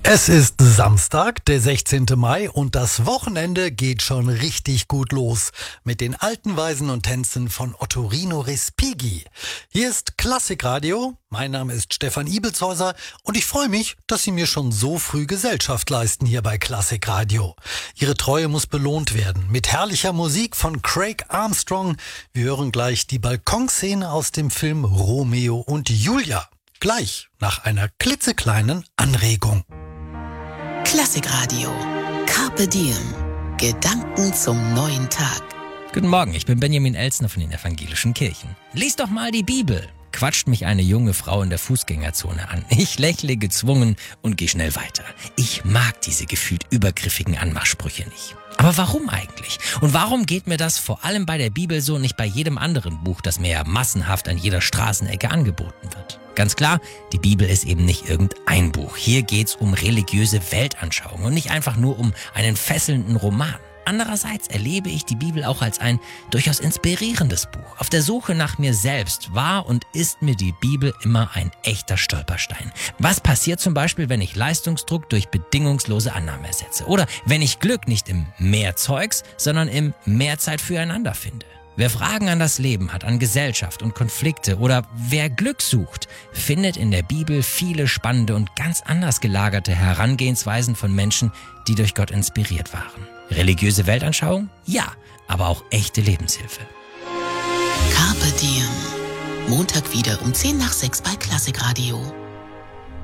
Es ist Samstag, der 16. Mai und das Wochenende geht schon richtig gut los mit den alten Weisen und Tänzen von Ottorino Respighi. Hier ist Klassikradio, mein Name ist Stefan Ibelshäuser und ich freue mich, dass Sie mir schon so früh Gesellschaft leisten hier bei Klassikradio. Ihre Treue muss belohnt werden mit herrlicher Musik von Craig Armstrong. Wir hören gleich die Balkonszene aus dem Film Romeo und Julia. Gleich nach einer klitzekleinen Anregung. Klassikradio. Carpe Diem. Gedanken zum neuen Tag. Guten Morgen, ich bin Benjamin Elsner von den Evangelischen Kirchen. Lies doch mal die Bibel, quatscht mich eine junge Frau in der Fußgängerzone an. Ich lächle gezwungen und gehe schnell weiter. Ich mag diese gefühlt übergriffigen Anmachsprüche nicht. Aber warum eigentlich? Und warum geht mir das vor allem bei der Bibel so und nicht bei jedem anderen Buch, das mir ja massenhaft an jeder Straßenecke angeboten wird? Ganz klar, die Bibel ist eben nicht irgendein Buch. Hier geht's um religiöse Weltanschauung und nicht einfach nur um einen fesselnden Roman. Andererseits erlebe ich die Bibel auch als ein durchaus inspirierendes Buch. Auf der Suche nach mir selbst war und ist mir die Bibel immer ein echter Stolperstein. Was passiert zum Beispiel, wenn ich Leistungsdruck durch bedingungslose Annahme ersetze? Oder wenn ich Glück nicht im Mehr Zeugs, sondern im Mehr Zeit füreinander finde? Wer Fragen an das Leben hat, an Gesellschaft und Konflikte oder wer Glück sucht, findet in der Bibel viele spannende und ganz anders gelagerte Herangehensweisen von Menschen, die durch Gott inspiriert waren. Religiöse Weltanschauung? Ja, aber auch echte Lebenshilfe. Carpe Diem. Montag wieder um 5:10 bei Klassikradio.